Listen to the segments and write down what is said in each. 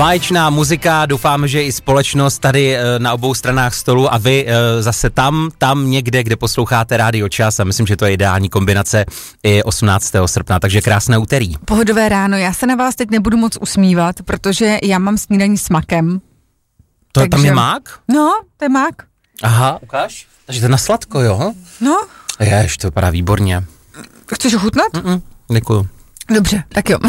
Báječná muzika, doufám, že i společnost tady na obou stranách stolu a vy zase tam někde, kde posloucháte Rádio Čas a myslím, že to je ideální kombinace i 18. srpna, takže krásné úterý. Pohodové ráno, já se na vás teď nebudu moc usmívat, protože já mám snídaní s makem. To tam je mák? No, to je mák. Aha, ukáž. Takže to je na sladko, jo? No. Jež, to vypadá výborně. Chceš ochutnat? Děkuju. Dobře, tak jo.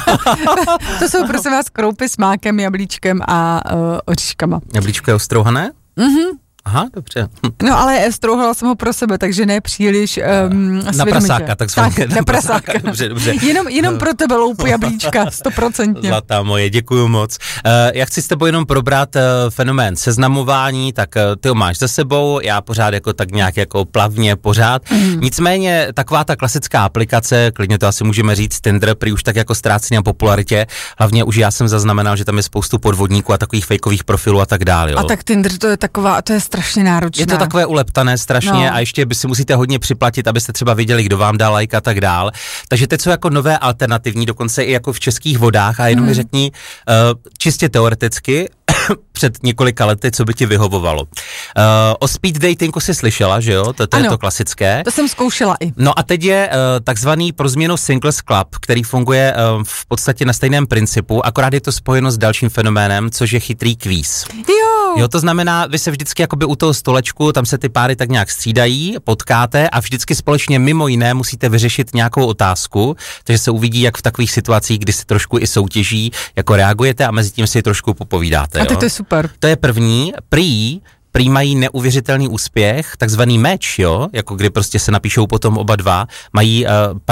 To jsou prosím vás kroupy s mákem, jablíčkem a oříškama. Jablíčko je ostrouhané? Aha, dobře. No ale strouhala jsem ho pro sebe, takže ne příliš na prasáka, takzvaně. Na prasáka. Dobře. Jenom pro tebe loupu jablíčka, 100%. Zlatá moje, děkuju moc. Já chci s tebou jenom probrat fenomén seznamování, tak ty ho máš za sebou, já pořád jako tak nějak jako plavně pořád. Nicméně taková ta klasická aplikace, klidně to asi můžeme říct, Tinder, prý už tak jako ztrácí na popularitě, hlavně už já jsem zaznamenal, že tam je spoustu podvodníků a takových fejkových profilů a tak dále. A tak Tinder to je taková, to je strašně náročné. Je to takové uleptané strašně a ještě by si musíte hodně připlatit, abyste třeba viděli, kdo vám dá like a tak dál. Takže teď jsou jako nové alternativní, dokonce i jako v českých vodách a jenom mi řekni čistě teoreticky před několika lety, co by ti vyhovovalo. O speed datingu jsi slyšela, že jo? To je to klasické. To jsem zkoušela i. No a teď je takzvaný pro změnu Singles Club, který funguje v podstatě na stejném principu, akorát je to spojeno s dalším fenoménem, což je chytrý kvíz. Jo, to znamená, vy se vždycky jakoby u toho stolečku, tam se ty páry tak nějak střídají, potkáte a vždycky společně mimo jiné musíte vyřešit nějakou otázku, takže se uvidí, jak v takových situacích, kdy si trošku i soutěží, jako reagujete a mezi tím si trošku popovídáte. A to je super. To je první. Prý mají neuvěřitelný úspěch, takzvaný match, jo, jako kdy prostě se napíšou potom oba dva, mají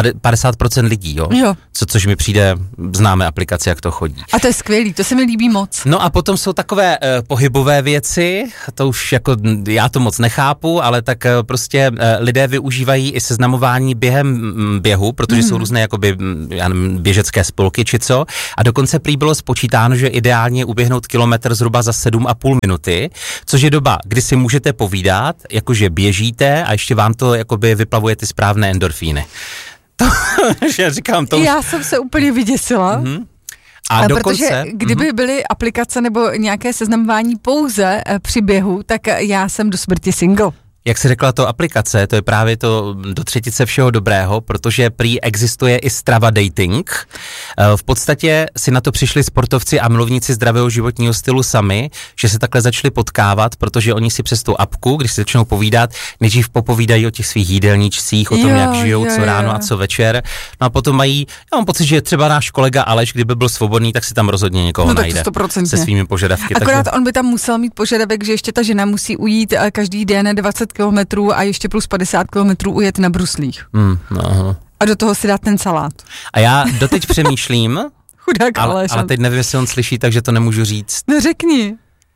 50% lidí, jo, což mi přijde, známe aplikaci, jak to chodí. A to je skvělý, to se mi líbí moc. No a potom jsou takové pohybové věci, to už jako já to moc nechápu, ale tak prostě lidé využívají i seznamování během běhu, protože jsou různé jakoby, já nevím, běžecké spolky či co, a dokonce prý bylo spočítáno, že ideálně uběhnout kilometr zhruba za 7,5 minuty, což je doba, kdy si můžete povídat, jakože běžíte a ještě vám to jakoby vyplavuje ty správné endorfíny. To, že říkám to. Já jsem se úplně vyděsila. A dokonce, protože kdyby byly aplikace nebo nějaké seznamování pouze při běhu, tak já jsem do smrti single. Jak jsi řekla, to aplikace, to je právě to do třetice všeho dobrého, protože prý existuje i Strava dating. V podstatě si na to přišli sportovci a milovníci zdravého životního stylu sami, že se takhle začali potkávat, protože oni si přes tu apku, když si začnou povídat, nejdřív popovídají o těch svých jídelníčcích, o tom, jak žijou, co ráno a co večer. No a potom mají, já mám pocit, že třeba náš kolega Aleš, kdyby byl svobodný, tak si tam rozhodně někoho najde 100%. Se svými požadavky. Akorát on by tam musel mít požadavek, že ještě ta žena musí ujít každý den 20 kilometrů a ještě plus 50 kilometrů ujet na bruslích. A do toho si dát ten salát. A já doteď přemýšlím, chudák Aleš. Ale teď nevím, jestli on slyší, takže to nemůžu říct. No řekni.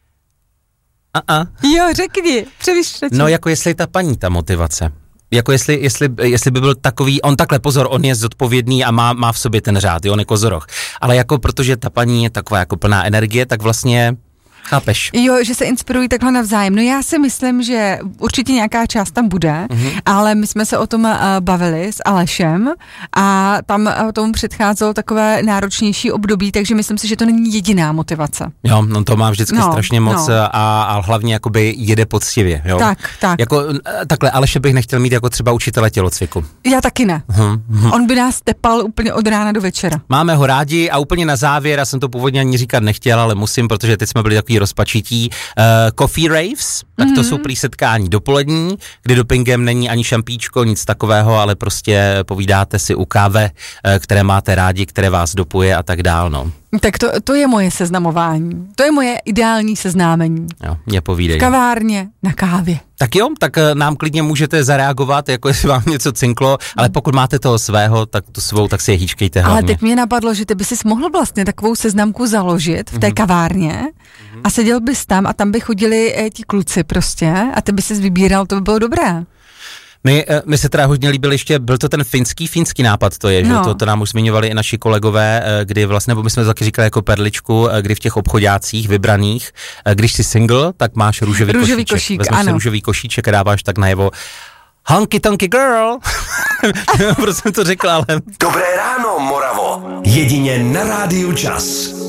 Jo, řekni, přemýšlej. No jako jestli ta paní, ta motivace. Jako jestli by byl takový, on takhle, pozor, on je zodpovědný a má v sobě ten řád, jo, on je kozoroch. Ale jako protože ta paní je taková jako plná energie, tak vlastně chápeš. Jo, že se inspirují takhle navzájem. No já si myslím, že určitě nějaká část tam bude, ale my jsme se o tom bavili s Alešem a tam tomu předcházelo takové náročnější období, takže myslím si, že to není jediná motivace. Jo, no to má vždycky strašně moc a hlavně jakoby jede poctivě, jo. Tak. Jako takhle, Aleše bych nechtěl mít jako třeba učitele tělocviku. Já taky ne. On by nás tepal úplně od rána do večera. Máme ho rádi a úplně na závěr, já jsem to původně ani říkat nechtěl, ale musím, protože teď jsme byli takový rozpačití. Coffee raves, tak to jsou prý setkání dopolední, kdy dopingem není ani šampíčko, nic takového, ale prostě povídáte si u kávy, které máte rádi, které vás dopuje a tak dál, no. Tak to je moje seznamování. To je moje ideální seznámení. Jo, mě povídej. V kavárně, na kávě. Tak jo, tak nám klidně můžete zareagovat, jako jestli vám něco cinklo, ale pokud máte toho svého, tak tu svou, tak si je hýčkejte hlavně. Ale teď mě napadlo, že ty by si mohl vlastně takovou seznamku založit v té kavárně a seděl bys tam a tam by chodili ti kluci prostě a ty by si vybíral, to by bylo dobré. My se teda hodně líbil ještě, byl to ten finský nápad, to je, že to nám už zmiňovali i naši kolegové, kdy vlastně, nebo my jsme to taky říkali jako perličku, kdy v těch obchodácích vybraných, když jsi single, tak máš růžový košíček. Vezmeš si růžový košíček a dáváš tak najevo honky tonky girl. Proč jsem to řekl, ale... Dobré ráno, Moravo. Jedině na Rádiu Čas.